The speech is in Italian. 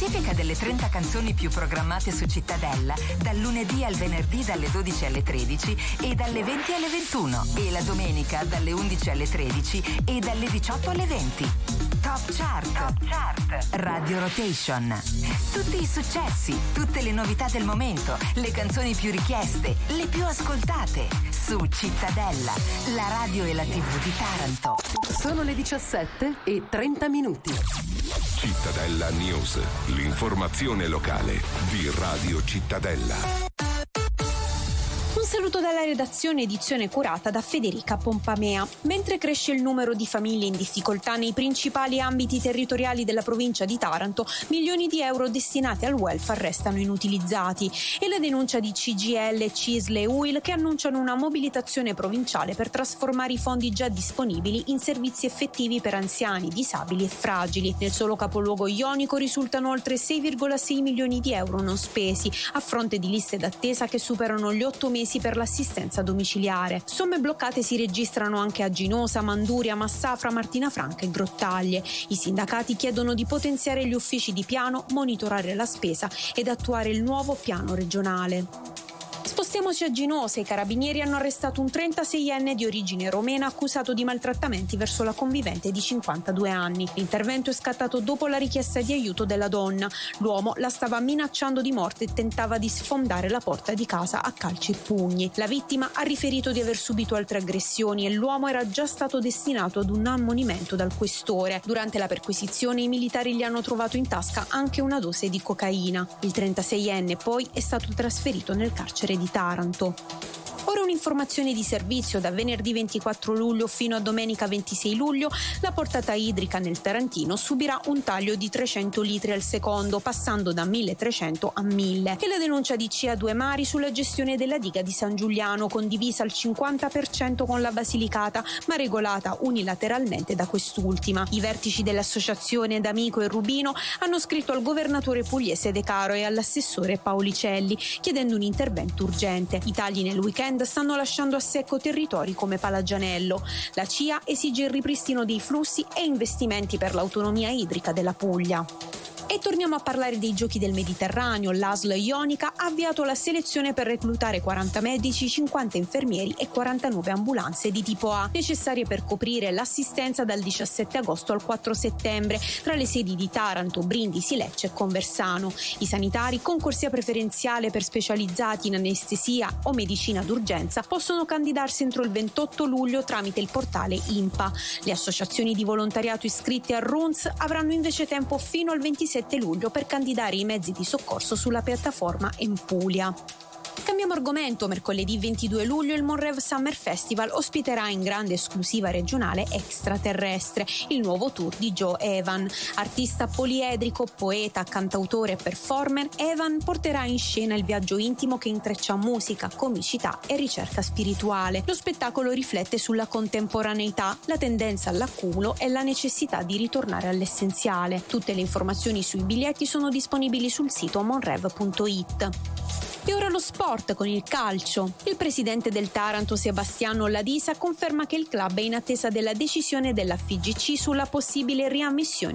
classifica delle 30 canzoni più programmate su Cittadella dal lunedì al venerdì dalle 12 alle 13 e dalle 20 alle 21 e la domenica dalle 11 alle 13 e dalle 18 alle 20. Top Chart. Radio Rotation. Tutti i successi, tutte le novità del momento, le canzoni più richieste, le più ascoltate su Cittadella, la radio e la TV di Taranto. Sono le 17:30. Cittadella News, l'informazione locale di Radio Cittadella. Un saluto dalla redazione, edizione curata da Federica Pompamea. Mentre cresce il numero di famiglie in difficoltà nei principali ambiti territoriali della provincia di Taranto, milioni di euro destinati al welfare restano inutilizzati. E la denuncia di CGIL, CISL e UIL che annunciano una mobilitazione provinciale per trasformare i fondi già disponibili in servizi effettivi per anziani, disabili e fragili. Nel solo capoluogo ionico risultano oltre 6,6 milioni di euro non spesi, a fronte di liste d'attesa che superano gli 8 mesi per l'assistenza domiciliare. Somme bloccate si registrano anche a Ginosa, Manduria, Massafra, Martina Franca e Grottaglie. I sindacati chiedono di potenziare gli uffici di piano, monitorare la spesa ed attuare il nuovo piano regionale. Spostiamoci a Ginosa. I carabinieri hanno arrestato un 36enne di origine romena accusato di maltrattamenti verso la convivente di 52 anni. L'intervento è scattato dopo la richiesta di aiuto della donna. L'uomo la stava minacciando di morte e tentava di sfondare la porta di casa a calci e pugni. La vittima ha riferito di aver subito altre aggressioni e l'uomo era già stato destinato ad un ammonimento dal questore. Durante la perquisizione i militari gli hanno trovato in tasca anche una dose di cocaina. Il 36enne poi è stato trasferito nel carcere di Taranto. Ora un'informazione di servizio: da venerdì 24 luglio fino a domenica 26 luglio la portata idrica nel Tarantino subirà un taglio di 300 litri al secondo, passando da 1300 a 1000. E la denuncia di CA2 Mari sulla gestione della diga di San Giuliano, condivisa al 50% con la Basilicata, ma regolata unilateralmente da quest'ultima. I vertici dell'associazione D'Amico e Rubino hanno scritto al governatore pugliese De Caro e all'assessore Paolicelli chiedendo un intervento urgente. I tagli nel weekend stanno lasciando a secco territori come Palagianello. La CIA esige il ripristino dei flussi e investimenti per l'autonomia idrica della Puglia. E torniamo a parlare dei Giochi del Mediterraneo. L'ASL Ionica ha avviato la selezione per reclutare 40 medici, 50 infermieri e 49 ambulanze di tipo A, necessarie per coprire l'assistenza dal 17 agosto al 4 settembre tra le sedi di Taranto, Brindisi, Lecce e Conversano. I sanitari con corsia preferenziale per specializzati in anestesia o medicina d'urgenza possono candidarsi entro il 28 luglio tramite il portale INPA. Le associazioni di volontariato iscritte a RUNS avranno invece tempo fino al 27 luglio per candidare i mezzi di soccorso sulla piattaforma Empulia. Cambiamo argomento. Mercoledì 22 luglio il Monrev Summer Festival ospiterà in grande esclusiva regionale Extraterrestre, il nuovo tour di Joe Evan. Artista poliedrico, poeta, cantautore e performer, Evan porterà in scena il viaggio intimo che intreccia musica, comicità e ricerca spirituale. Lo spettacolo riflette sulla contemporaneità, la tendenza all'accumulo e la necessità di ritornare all'essenziale. Tutte le informazioni sui biglietti sono disponibili sul sito monrev.it. E ora lo sport con il calcio. Il presidente del Taranto, Sebastiano Ladisa, conferma che il club è in attesa della decisione della FIGC sulla possibile riammissione